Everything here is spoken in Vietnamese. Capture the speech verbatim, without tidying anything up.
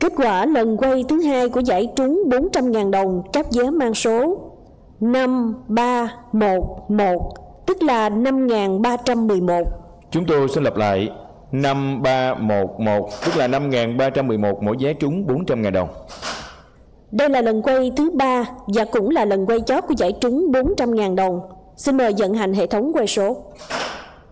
Kết quả lần quay thứ hai của giải trúng bốn trăm nghìn đồng các vé mang số năm ba một một, tức là năm nghìn ba trăm mười một. Chúng tôi xin lặp lại, năm ba một một, tức là năm nghìn ba trăm mười một, mỗi vé trúng bốn trăm nghìn đồng. Đây là lần quay thứ ba và cũng là lần quay chót của giải trúng bốn trăm nghìn đồng. Xin mời vận hành hệ thống quay số.